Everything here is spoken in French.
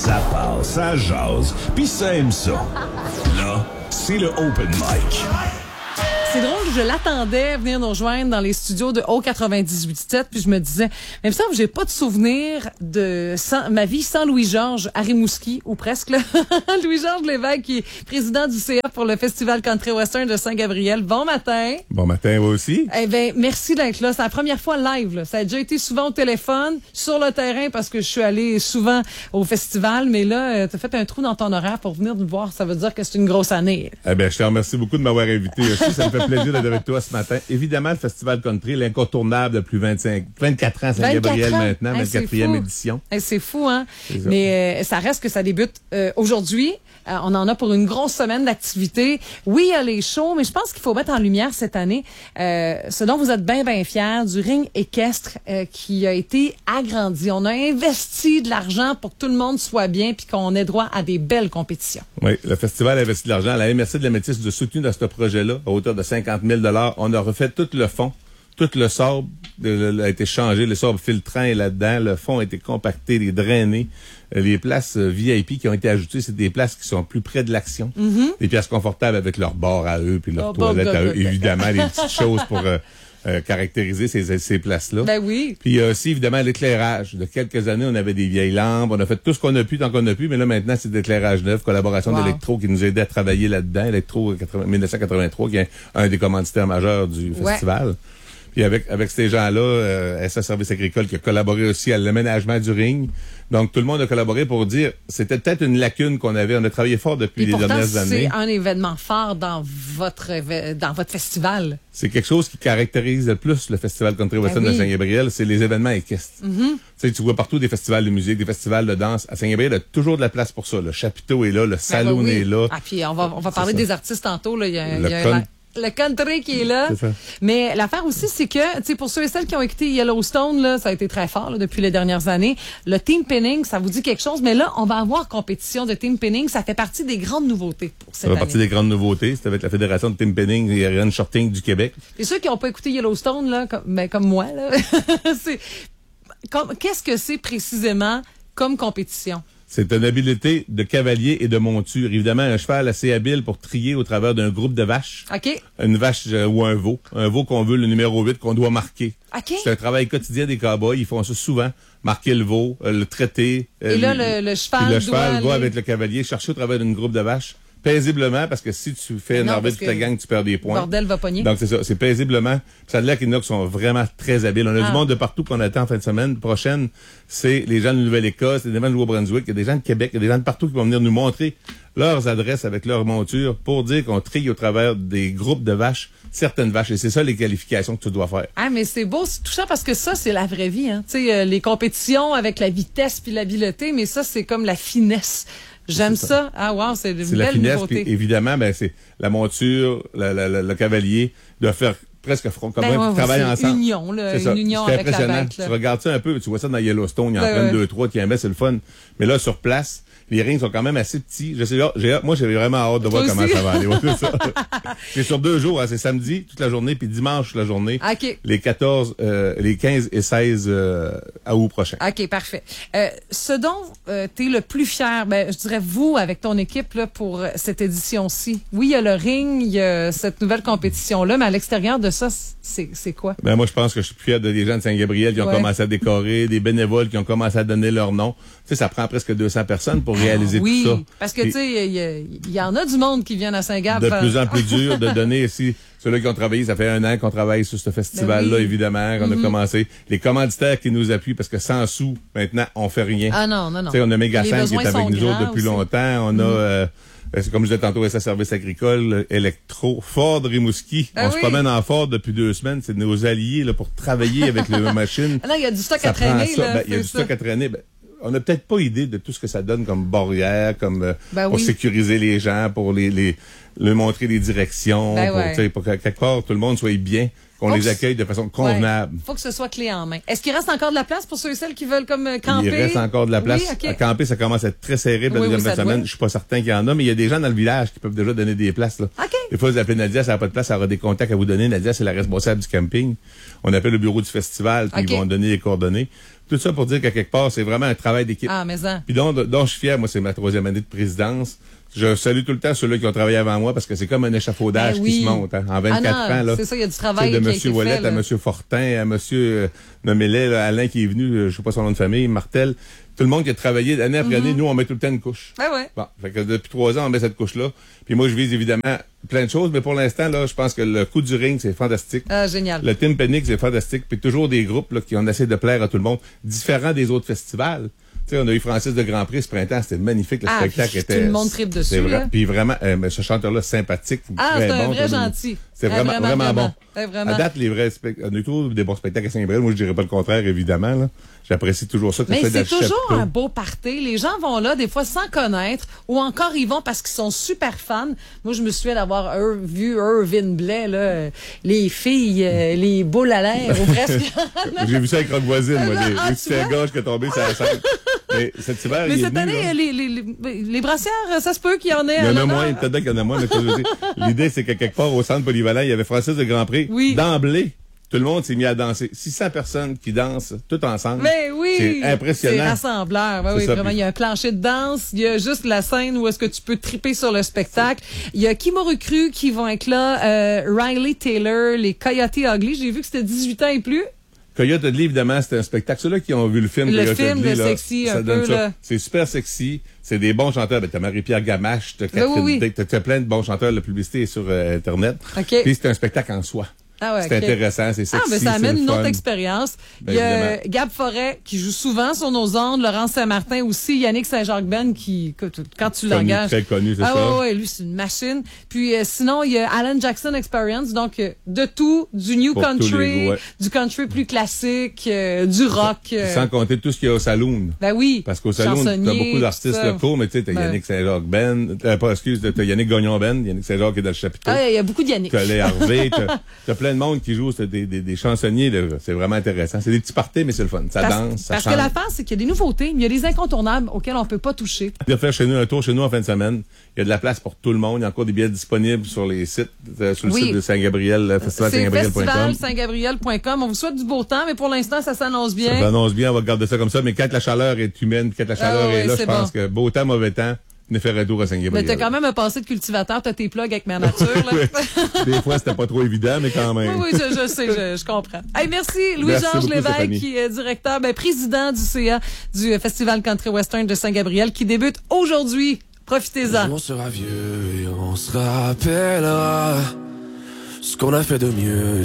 Ça passe, ça jase, pis ça aime ça. Là, c'est le Open Mic. C'est drôle, je l'attendais venir nous rejoindre dans les studios de Haut 98.7, puis je me disais, même ça, j'ai pas de souvenir de ma vie sans Louis-Georges à Rimouski, ou presque, là. Louis-Georges Lévesque, qui est président du CA pour le Festival Country Western de Saint-Gabriel. Bon matin. Bon matin, vous aussi. Eh ben, merci d'être là. C'est la première fois live, là. Ça a déjà été souvent au téléphone, sur le terrain, parce que je suis allée souvent au festival, mais là, t'as fait un trou dans ton horaire pour venir nous voir. Ça veut dire que c'est une grosse année. Eh ben, je te remercie beaucoup de m'avoir invité aussi. Ça me fait plaisir d'être avec toi ce matin. Évidemment, le Festival Country, l'incontournable depuis 24 ans à Saint-Gabriel maintenant, 24e édition. C'est fou, hein? Mais ça reste que ça débute aujourd'hui. On en a pour une grosse semaine d'activité. Oui, il y a les shows, mais je pense qu'il faut mettre en lumière cette année ce dont vous êtes bien fiers, du ring équestre qui a été agrandi. On a investi de l'argent pour que tout le monde soit bien puis qu'on ait droit à des belles compétitions. Oui, le festival a investi de l'argent. La MRC de la Métis de soutenu dans ce projet-là à hauteur de 50 000 $. On a refait tout le fond. Tout le sable a été changé, le sable filtrant est là-dedans, le fond a été compacté, les drainé. Les places VIP qui ont été ajoutées, c'est des places qui sont plus près de l'action. Des places confortables avec leur bar à eux, puis leur toilette à eux. Évidemment, les petites choses pour caractériser ces places-là. Ben oui. Puis aussi, évidemment, l'éclairage. De quelques années, on avait des vieilles lampes, on a fait tout ce qu'on a pu tant qu'on a pu, mais là, maintenant, c'est de l'éclairage neuf, collaboration d'Electro qui nous aidait à travailler là-dedans. Electro 1983, qui est un des commanditaires majeurs du festival. Puis avec ces gens-là, SA Service agricole qui a collaboré aussi à l'aménagement du ring. Donc, tout le monde a collaboré pour dire, c'était peut-être une lacune qu'on avait. On a travaillé fort depuis les dernières années. C'est un événement fort dans votre festival. C'est quelque chose qui caractérise le plus le Festival Country Western de Saint-Gabriel, c'est les événements équestres. Tu sais, tu vois partout des festivals de musique, des festivals de danse. À Saint-Gabriel, il y a toujours de la place pour ça. Le chapiteau est là, le salon est là. Ah, puis on va parler des artistes tantôt, là. Il y a le country qui est là. C'est ça. Mais l'affaire aussi, c'est que, tu sais, pour ceux et celles qui ont écouté Yellowstone, là, ça a été très fort, là, depuis les dernières années. Le team pinning, ça vous dit quelque chose, mais là, on va avoir compétition de team pinning. Ça fait partie des grandes nouveautés pour cette année. Ça fait partie des grandes nouveautés. C'est avec la Fédération de team pinning et Aerial Shorting du Québec. Et ceux qui n'ont pas écouté Yellowstone, là, comme moi, là, qu'est-ce que c'est précisément comme compétition? C'est une habileté de cavalier et de monture. Évidemment, un cheval assez habile pour trier au travers d'un groupe de vaches. OK. Une vache ou un veau. Un veau qu'on veut, le numéro 8, qu'on doit marquer. OK. C'est un travail quotidien des cow-boys. Ils font ça souvent. Marquer le veau, le traiter. Et là, le cheval va avec le cavalier chercher au travers d'une groupe de vaches. Paisiblement, parce que si tu fais énerver toute la gang, tu perds des points. Bordel va pogner. Donc, c'est ça. C'est paisiblement. Ça a l'air qu'il y en a qui sont vraiment très habiles. On a du monde de partout qu'on attend en fin de semaine prochaine. C'est les gens de Nouvelle-Écosse, les gens de Nouveau-Brunswick, il y a des gens de Québec, il y a des gens de partout qui vont venir nous montrer leurs adresses avec leur monture pour dire qu'on trie au travers des groupes de vaches, certaines vaches. Et c'est ça les qualifications que tu dois faire. Ah, mais c'est beau, c'est touchant parce que ça, c'est la vraie vie, hein. Tu sais, les compétitions avec la vitesse puis l'habileté, mais ça, c'est comme la finesse. J'aime ça. Ah, wow, c'est une belle la finesse, nouveauté. Puis, évidemment, ben, c'est la monture, le cavalier doit faire presque front, comme même travailler ensemble. Union, là, c'est ça. une union c'est avec la impressionnant. bête, là. Tu regardes ça un peu, tu vois ça dans Yellowstone, il y en a 2-3 qui aimaient, c'est le fun. Mais là, sur place, les rings sont quand même assez petits. Moi, j'ai vraiment hâte de voir comment ça va aller. Ouais, c'est ça. C'est sur 2 jours, hein, c'est samedi toute la journée, puis dimanche toute la journée. OK. Les 15 et 16 à août prochain. OK, parfait. Ce dont tu es le plus fier, je dirais vous, avec ton équipe, là, pour cette édition-ci. Oui, il y a le ring, il y a cette nouvelle compétition-là, mais à l'extérieur de ça, c'est quoi? Ben, moi, je pense que je suis fier des gens de Saint-Gabriel qui ont commencé à décorer, des bénévoles qui ont commencé à donner leur nom. Tu sais, ça prend presque 200 personnes pour réaliser tout ça. Parce que, tu sais, il y en a du monde qui viennent à Saint-Gab. De plus en plus dur de donner ici. Ceux-là qui ont travaillé, ça fait 1 an qu'on travaille sur ce festival-là, évidemment, qu'on a commencé. Les commanditaires qui nous appuient, parce que sans sous, maintenant, on fait rien. Ah non. Tu sais, on a Méga5 qui est avec nous autres depuis longtemps. On a, comme je disais tantôt, SA Service agricole, Electro, Ford Rimouski. On se promène en Ford depuis 2 semaines. C'est nos alliés là pour travailler avec les machines. Ah non, il y a du stock à traîner. Il y a du stock à traîner. On n'a peut-être pas idée de tout ce que ça donne comme barrière, comme pour sécuriser les gens, pour leur montrer les directions, pour que quelque part tout le monde soit bien, qu'on les accueille de façon convenable. Faut que ce soit clé en main. Est-ce qu'il reste encore de la place pour ceux et celles qui veulent comme camper? Il reste encore de la place. Oui, à camper, ça commence à être très serré la deuxième semaine. Je suis pas certain qu'il y en a, mais il y a des gens dans le village qui peuvent déjà donner des places. Là. Des fois, vous appelez Nadia, ça n'a pas de place, elle aura des contacts à vous donner. Nadia, c'est la responsable du camping. On appelle le bureau du festival, puis ils vont donner les coordonnées. Tout ça pour dire qu'à quelque part, c'est vraiment un travail d'équipe. Ah, mais ça. Puis dont je suis fier, moi, c'est ma 3e année de présidence. Je salue tout le temps ceux-là qui ont travaillé avant moi parce que c'est comme un échafaudage qui se monte. Hein. En 24 ans, là. C'est ça, il y a du travail de qui a M. été Ouellette fait, à M. Fortin, à M. Nomélet, Alain qui est venu, je sais pas son nom de famille, Martel. Tout le monde qui a travaillé année après année, nous, on met tout le temps une couche. Ah ouais. Bon, fait que depuis 3 ans, on met cette couche-là. Puis moi, je vise évidemment plein de choses, mais pour l'instant, là, je pense que le coup du ring, c'est fantastique. Ah, génial. Le Timpanic, c'est fantastique. Puis toujours des groupes là, qui ont essayé de plaire à tout le monde, différents des autres festivals. Tu sais, on a eu Francis de Grand Prix ce printemps, c'était magnifique, le spectacle était... Tout le monde tripe dessus, là. Puis vraiment, ce chanteur-là, sympathique, c'est un bon, vrai gentil. C'est vraiment bon. Vraiment. À date, les vrais spectacles, on a toujours des bons spectacles à Saint-Gabriel. Moi, je dirais pas le contraire, évidemment, là. J'apprécie toujours ça. Mais c'est toujours un beau party. Les gens vont là, des fois, sans connaître, ou encore ils vont parce qu'ils sont super fans. Moi, je me souviens d'avoir vu Irvin Blais, là, les filles, les boules à l'air, ou presque. J'ai vu ça avec Rock Voisine, moi, les petites gauches qui sont tombées sur la scène. Mais cet hiver, mais cette année, les brassières, ça se peut qu'il y en ait. Il y en a moins, peut-être qu'il y en a moins, mais l'idée, c'est qu'à quelque part, au centre polyvalent, il y avait Francis de Grand Prix. Oui. D'emblée, tout le monde s'est mis à danser. 600 personnes qui dansent tout ensemble. Mais oui! C'est impressionnant. C'est rassembleur. Oui, ça, vraiment. Il y a un plancher de danse. Il y a juste la scène où est-ce que tu peux triper sur le spectacle. Il y a Kimoru Cru qui vont être là. Riley Taylor, les Coyote Ugly. J'ai vu que c'était 18 ans et plus. Coyote Ugly, évidemment, c'était un spectacle. Ceux-là qui ont vu le film Coyote Ugly, le sexy, un peu, là. C'est super sexy. C'est des bons chanteurs. Ben, t'as Marie-Pierre Gamache, t'as Catherine Dick, t'as plein de bons chanteurs. La publicité est sur Internet. Okay. Puis c'est un spectacle en soi. Ah ouais, c'est intéressant, c'est sexy. Mais ça amène une fun. autre expérience. Ben, il y a Gab Forêt qui joue souvent sur nos ondes, Laurent Saint-Martin aussi, Yannick Saint-Jacques-Ben qui, quand tu l'engages. Très connu, c'est ça. Ouais, lui, c'est une machine. Puis sinon, il y a Alan Jackson Experience, donc de tout, du new pour country, du country plus classique, du rock. Sans compter tout ce qu'il y a au saloon. Ben oui. Parce qu'au saloon, t'as beaucoup d'artistes locaux, mais tu sais, t'as Yannick Saint-Jacques-Ben, t'as Yannick Gagnon-Ben, Yannick Saint-Jacques qui est dans le chapiteau. Ah, il y a beaucoup de Yannick. T'as les Harvey, t'as plein de monde qui joue, des chansonniers, c'est vraiment intéressant. C'est des petits parties, mais c'est le fun. Ça danse, ça chante. Parce que l'affaire, c'est qu'il y a des nouveautés, il y a des incontournables auxquels on peut pas toucher. On va faire chez nous un tour chez nous en fin de semaine. Il y a de la place pour tout le monde. Il y a encore des billets disponibles sur les sites, sur le site de Saint-Gabriel, festivalsaintgabriel.com. On vous souhaite du beau temps, mais pour l'instant, ça s'annonce bien. Ça s'annonce bien, on va garder ça comme ça. Mais quand la chaleur est humaine, quand la chaleur est là, je pense que beau temps, mauvais temps, venez faire un tour à Saint-Gabriel. Mais t'as quand même un passé de cultivateur, t'as tes plugs avec Mère Nature, là. Des fois, c'était pas trop évident, mais quand même. Oui, je sais, je comprends. Hey, merci, Louis-Georges Lévesque, qui est directeur, président du CA du Festival Country Western de Saint-Gabriel, qui débute aujourd'hui. Profitez-en. On sera vieux et on se rappellera ce qu'on a fait de mieux.